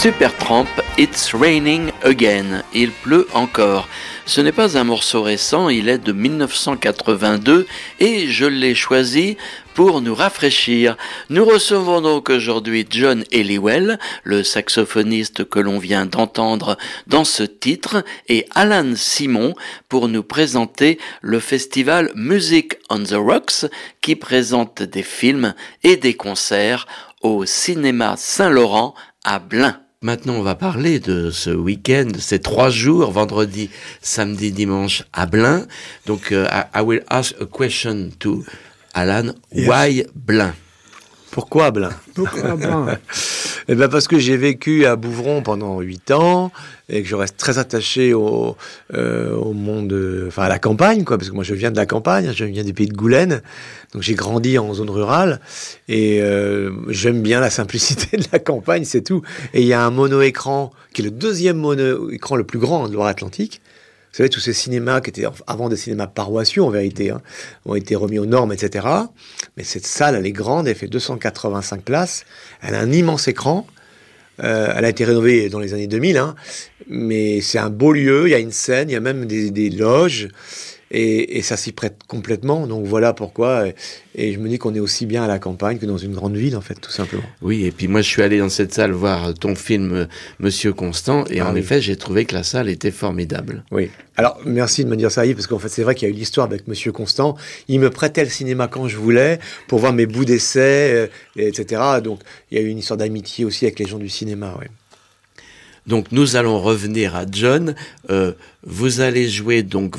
Supertramp, It's Raining Again, il pleut encore. Ce n'est pas un morceau récent, il est de 1982 et je l'ai choisi pour nous rafraîchir. Nous recevons donc aujourd'hui John Helliwell, le saxophoniste que l'on vient d'entendre dans ce titre, et Alan Simon pour nous présenter le festival Music on the Rocks qui présente des films et des concerts au cinéma Saint-Laurent à Blain. Maintenant, on va parler de ce week-end, de ces 3 jours, vendredi, samedi, dimanche, à Blain. Donc, I will ask a question to Alan. Yes. Why Blain? Pourquoi Blain? Pourquoi Blain? Eh ben parce que j'ai vécu à Bouvron pendant 8 ans et que je reste très attaché au monde, enfin à la campagne, quoi, parce que moi je viens de la campagne, je viens du pays de Goulaine, donc j'ai grandi en zone rurale et j'aime bien la simplicité de la campagne, c'est tout. Et il y a un mono-écran qui est le deuxième mono-écran le plus grand de Loire-Atlantique. Vous savez, tous ces cinémas qui étaient avant des cinémas paroissiaux, en vérité, ont été remis aux normes, etc. Mais cette salle, elle est grande, elle fait 285 places. Elle a un immense écran. Elle a été rénovée dans les années 2000, mais c'est un beau lieu. Il y a une scène, il y a même des loges. Et ça s'y prête complètement. Donc voilà pourquoi. Et je me dis qu'on est aussi bien à la campagne que dans une grande ville, en fait, tout simplement. Oui, et puis moi, je suis allé dans cette salle voir ton film Monsieur Constant. Et en effet, j'ai trouvé que la salle était formidable. Oui. Alors, merci de me dire ça, Yves, parce qu'en fait, c'est vrai qu'il y a eu l'histoire avec Monsieur Constant. Il me prêtait le cinéma quand je voulais pour voir mes bouts d'essai, etc. Donc, il y a eu une histoire d'amitié aussi avec les gens du cinéma, oui. Donc nous allons revenir à John. Vous allez jouer donc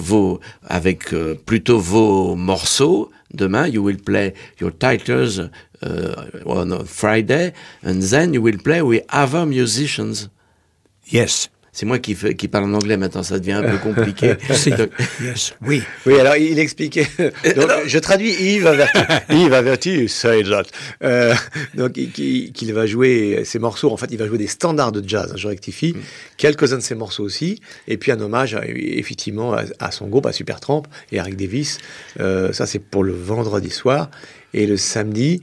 plutôt vos morceaux demain. You will play your titles on Friday, and then you will play with other musicians. Yes. C'est moi qui parle en anglais maintenant, ça devient un peu compliqué. Yes, oui. Oui, alors il expliquait. Donc, je traduis Yves Averti, say that. Donc, qu'il va jouer ses morceaux. En fait, il va jouer des standards de jazz, je rectifie. Quelques-uns de ses morceaux aussi. Et puis un hommage, effectivement, à son groupe, à Supertramp et à Rick Davis. Ça, c'est pour le vendredi soir. Et le samedi,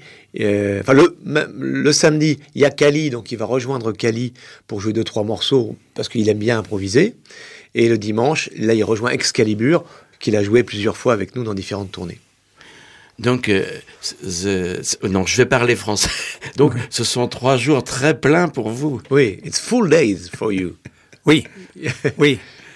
le samedi, il y a Kali, donc il va rejoindre Kali pour jouer 2-3 morceaux parce qu'il aime bien improviser. Et le dimanche, là, il rejoint Excalibur, qu'il a joué plusieurs fois avec nous dans différentes tournées. Donc, non, je vais parler français. Donc, ce sont 3 jours très pleins pour vous. Oui, it's full days for you. Oui, oui.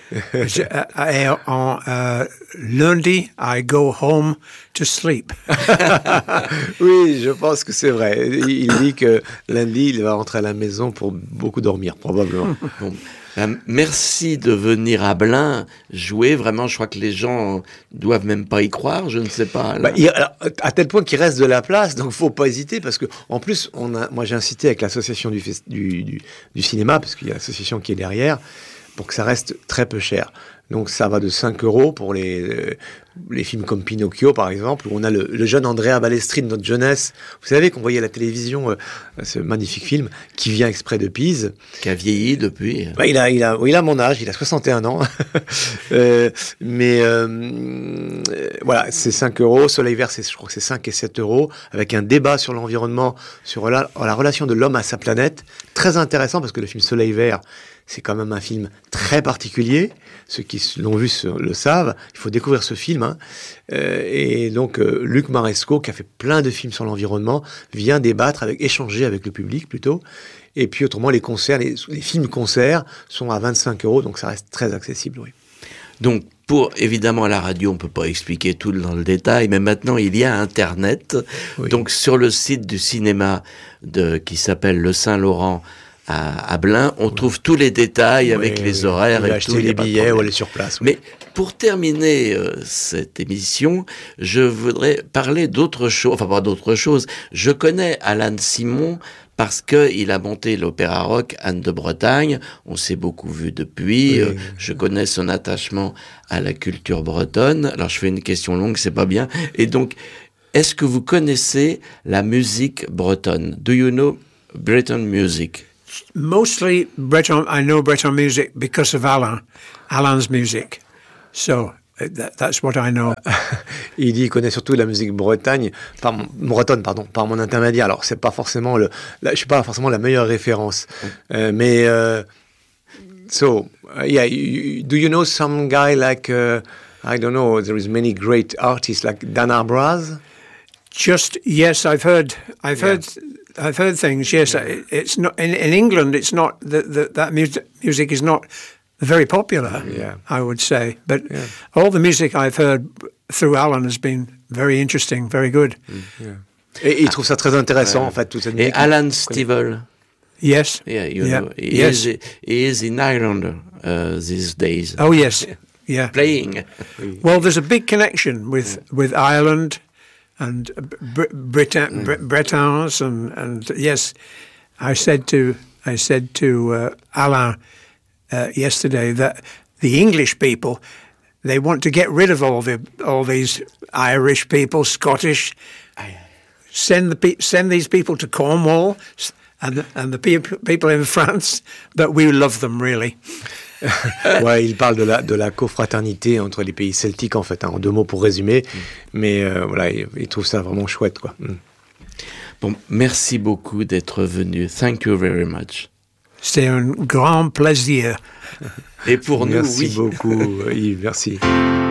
Lundi, I go home to sleep. Oui, je pense que c'est vrai. Il dit que lundi, il va rentrer à la maison pour beaucoup dormir, probablement. Bon. Merci de venir à Blain jouer. Vraiment, je crois que les gens doivent même pas y croire. Je ne sais pas. Alors, à tel point qu'il reste de la place, donc faut pas hésiter parce que en plus, moi j'ai incité avec l'association du cinéma parce qu'il y a l'association qui est derrière pour que ça reste très peu cher. Donc ça va de 5 € pour les films comme Pinocchio, par exemple, où on a le jeune Andrea Balestri de notre jeunesse. Vous savez qu'on voyait à la télévision ce magnifique film qui vient exprès de Pise. Qui a vieilli depuis. Bah, il a mon âge, il a 61 ans. Voilà, c'est 5 €. Soleil Vert, je crois que c'est 5 et 7 €, avec un débat sur l'environnement, sur la relation de l'homme à sa planète. Très intéressant parce que le film Soleil Vert, c'est quand même un film très particulier. Ceux qui l'ont vu le savent. Il faut découvrir ce film. Et donc, Luc Maresco, qui a fait plein de films sur l'environnement, vient débattre, échanger avec le public plutôt. Et puis, autrement, les concerts, les films-concerts sont à 25 €, donc ça reste très accessible, oui. Donc, évidemment, à la radio, on peut pas expliquer tout dans le détail, mais maintenant, il y a Internet. Oui. Donc, sur le site du cinéma qui s'appelle le Saint-Laurent, à Blain, on trouve tous les détails avec les horaires et tout. Acheter les billets ou aller sur place. Mais pour terminer cette émission, je voudrais parler d'autre chose. Enfin, pas d'autre chose. Je connais Alan Simon parce qu'il a monté l'opéra rock Anne de Bretagne. On s'est beaucoup vu depuis. Oui. Je connais son attachement à la culture bretonne. Alors, je fais une question longue, c'est pas bien. Et donc, est-ce que vous connaissez la musique bretonne? Do you know Breton music? Mostly I know Breton music because of Alan's music. So That's what I know. Il dit qu'il connaît surtout la musique bretonne, par mon intermédiaire. Alors, c'est pas forcément je suis pas forcément la meilleure référence. Mais, yeah, do you know some guy like, I don't know, there is many great artists like Dan Arbraz? Yes, I've heard things. Yes, it's not in England. It's not that music is not very popular. Yeah. I would say, but all the music I've heard through Alan has been very interesting, very good. Yeah. Et il trouve ça très intéressant en fait toute cette musique. Et Alan Stivell. Yes. Yeah, you know, he is in Ireland these days. Oh yes, yeah. Playing. Well, there's a big connection with Ireland and Bretons and yes, I said to Alain yesterday that the English people, they want to get rid of all these Irish people, Scottish. Send these people to Cornwall and the people in France, but we love them really. Ouais, il parle de la cofraternité entre les pays celtiques en fait, en 2 mots pour résumer, mais voilà, il trouve ça vraiment chouette quoi. Bon, merci beaucoup d'être venu. Thank you very much. C'est un grand plaisir. Et pour nous, merci beaucoup, Yves, merci.